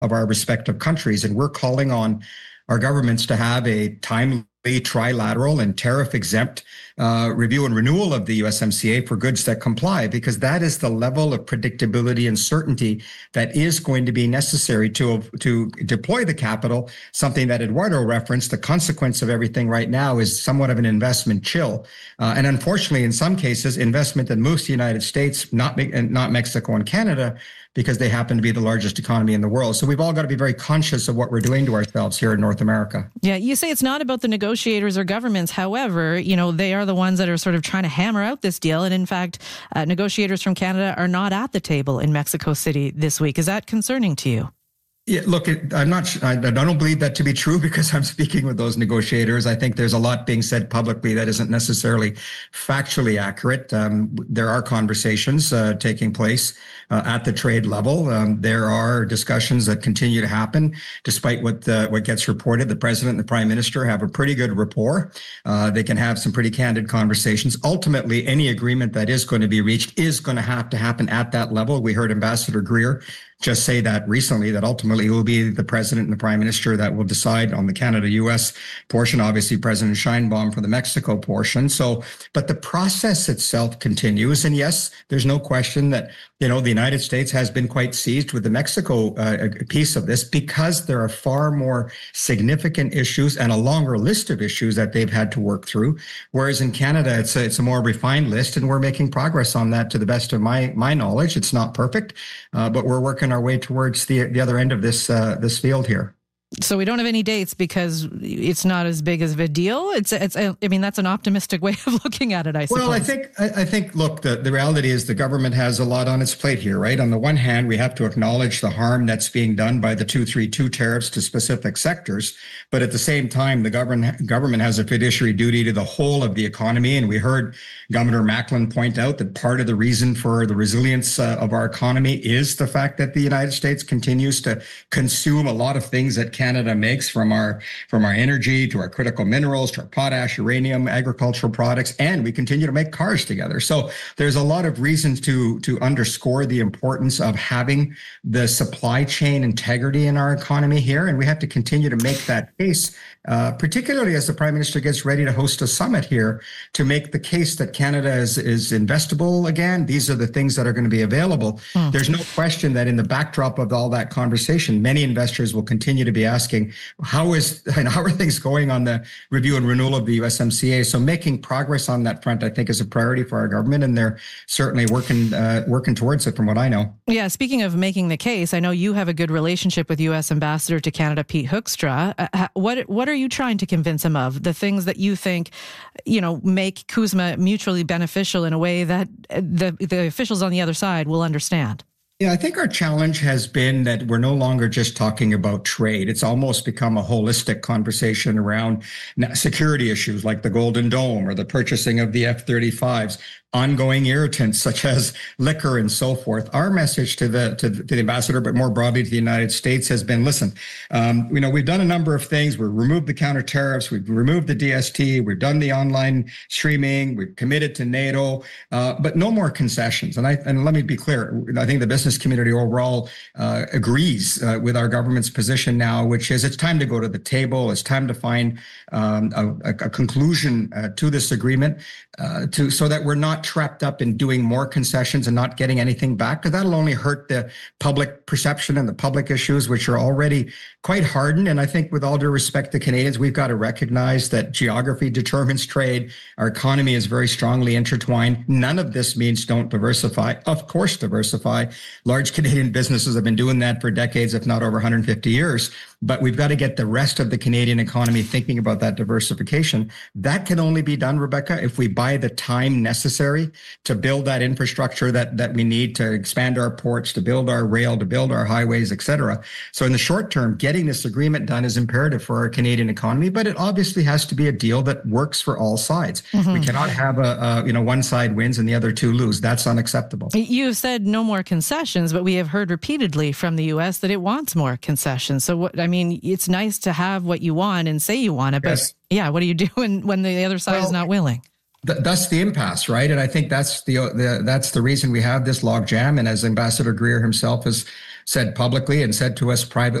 of our respective countries. And we're calling on our governments to have a timely, trilateral and tariff-exempt review and renewal of the USMCA for goods that comply, because that is the level of predictability and certainty that is going to be necessary to deploy the capital, something that Eduardo referenced. The consequence of everything right now is somewhat of an investment chill. And unfortunately, in some cases, investment that moves to the United States, not Mexico and Canada, because they happen to be the largest economy in the world. So we've all got to be very conscious of what we're doing to ourselves here in North America. Yeah, you say it's not about the negotiators or governments. However, they are the ones that are sort of trying to hammer out this deal. And in fact, negotiators from Canada are not at the table in Mexico City this week. Is that concerning to you? Yeah, look, I don't believe that to be true, because I'm speaking with those negotiators. I think there's a lot being said publicly that isn't necessarily factually accurate. There are conversations taking place at the trade level. There are discussions that continue to happen, despite what gets reported. The president and the prime minister have a pretty good rapport. They can have some pretty candid conversations. Ultimately, any agreement that is going to be reached is going to have to happen at that level. We heard Ambassador Greer just say that recently, that ultimately it will be the president and the prime minister that will decide on the Canada-US portion, obviously President Sheinbaum for the Mexico portion. So, but the process itself continues. And yes, there's no question that, the United States has been quite seized with the Mexico piece of this, because there are far more significant issues and a longer list of issues that they've had to work through. Whereas in Canada, it's a more refined list, and we're making progress on that to the best of my knowledge. It's not perfect, but we're working our way towards the other end of this field here. So we don't have any dates because it's not as big of a deal. It's. I mean, that's an optimistic way of looking at it, I suppose. Well, I think. Look, the reality is the government has a lot on its plate here, right? On the one hand, we have to acknowledge the harm that's being done by the 232 tariffs to specific sectors, but at the same time, the government has a fiduciary duty to the whole of the economy. And we heard Governor Macklin point out that part of the reason for the resilience of our economy is the fact that the United States continues to consume a lot of things that Canada makes, from our energy to our critical minerals to our potash, uranium, agricultural products, and we continue to make cars together. So there's a lot of reasons to underscore the importance of having the supply chain integrity in our economy here, and we have to continue to make that case, particularly as the Prime Minister gets ready to host a summit here to make the case that Canada is investable again. These are the things that are going to be available. There's no question that in the backdrop of all that conversation, many investors will continue to be asking, how are things going on the review and renewal of the USMCA? So making progress on that front, I think, is a priority for our government, and they're certainly working towards it, from what I know. Yeah, speaking of making the case, I know you have a good relationship with U.S. Ambassador to Canada, Pete Hoekstra. What are you trying to convince him of? The things that you think, make CUSMA mutually beneficial in a way that the officials on the other side will understand? Yeah, I think our challenge has been that we're no longer just talking about trade. It's almost become a holistic conversation around security issues like the Golden Dome or the purchasing of the F-35s, ongoing irritants such as liquor and so forth. Our message to the ambassador, but more broadly to the United States, has been, listen, we've done a number of things. We've removed the counter tariffs. We've removed the DST. We've done the online streaming. We've committed to NATO, but no more concessions. And let me be clear. I think the business community overall agrees with our government's position now, which is it's time to go to the table. It's time to find a conclusion to this agreement so that we're not trapped up in doing more concessions and not getting anything back, because that'll only hurt the public perception and the public issues, which are already quite hardened. And I think, with all due respect to Canadians, we've got to recognize that geography determines trade. Our economy is very strongly intertwined. None of this means don't diversify. Of course, diversify. Large Canadian businesses have been doing that for decades, if not over 150 years. But we've got to get the rest of the Canadian economy thinking about that diversification. That can only be done, Rebecca, if we buy the time necessary to build that infrastructure that we need to expand our ports, to build our rail, to build our highways, et cetera. So in the short term, getting this agreement done is imperative for our Canadian economy, but it obviously has to be a deal that works for all sides. Mm-hmm. We cannot have one side wins and the other two lose. That's unacceptable. You've said no more concessions, but we have heard repeatedly from the U.S. that it wants more concessions. So it's nice to have what you want and say you want it, but yes. Yeah, what do you do when the other side is not willing? Thus the impasse, right? And I think that's the reason we have this logjam. And as Ambassador Greer himself has said publicly and said to us privately,